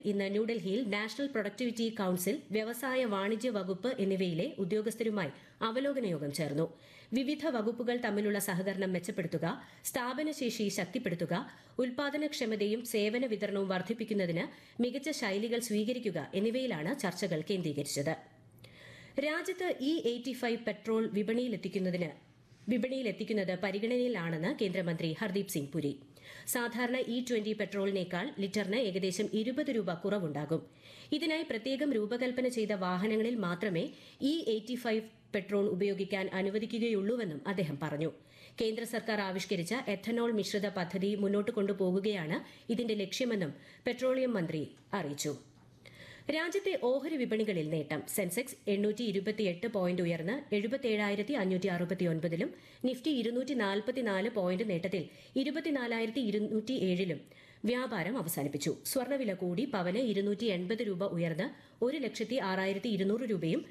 ഇന്ന് ന്യൂഡൽഹിയിൽ national productivity council വ്യവസായ വാണിജ്യ വകുപ്പ് എന്നിവയിലെ ഉദ്യോഗസ്ഥരുമായി അവലോകന യോഗം ചേർന്നു. വിവിധ വകുപ്പുകൾ തമ്മിലുള്ള സഹകരണം മെച്ചപ്പെടുത്തുക, സ്ഥാപനശേഷി ശക്തിപ്പെടുത്തുക, ഉൽപാദനക്ഷമതയും സേവന വിതരണവും വർദ്ധിപ്പിക്കുന്നതിന് മികച്ച ശൈലികൾ സ്വീകരിക്കുക എന്നിവയിലാണ് ചർച്ചകൾ കേന്ദ്രീകരിച്ചത്. രാജ്യത്ത് E85 പെട്രോൾ വിപണിയിലെത്തിക്കുന്നത് പരിഗണനയിലാണെന്ന് കേന്ദ്രമന്ത്രി ഹർദീപ് സിംഗ് പുരി. സാധാരണ E20 പെട്രോളിനേക്കാൾ ലിറ്ററിന് ഏകദേശം 20 രൂപ കുറവുണ്ടാകും. ഇതിനായി പ്രത്യേകം രൂപകൽപ്പന ചെയ്ത വാഹനങ്ങളിൽ മാത്രമേ E85 പെട്രോൾ ഉപയോഗിക്കാൻ അനുവദിക്കുകയുള്ളൂവെന്നും അദ്ദേഹം പറഞ്ഞു. കേന്ദ്ര സർക്കാർ ആവിഷ്കരിച്ച എഥനോൾ മിശ്രിത പദ്ധതി മുന്നോട്ട് കൊണ്ടുപോകുകയാണ് ഇതിന്റെ ലക്ഷ്യമെന്നും പെട്രോളിയം മന്ത്രി അറിയിച്ചു. രാജ്യത്തെ ഓഹരി വിപണികളിൽ നേട്ടം. സെൻസെക്സ് 828 പോയിന്റ് ഉയർന്ന് 77,569-ലും നിഫ്റ്റി 244 പോയിന്റ് നേട്ടത്തിൽ 24,207-ലും വ്യാപാരം അവസാനിപ്പിച്ചു. സ്വർണ്ണവില കൂടി പവന് 280 രൂപ ഉയർന്ന് 1,06,200 രൂപയും